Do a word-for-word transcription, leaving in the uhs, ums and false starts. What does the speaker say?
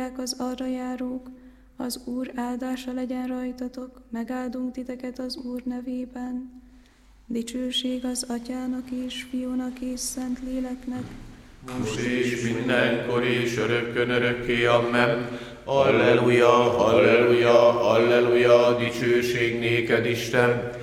az arra járók, az Úr áldása legyen rajtatok, megáldunk titeket az Úr nevében. Dicsőség az Atyának és Fiúnak és Szentléleknek, most és mindenkor és örökkön örökké, amen. Halleluja, halleluja, halleluja, dicsőség néked, Isten!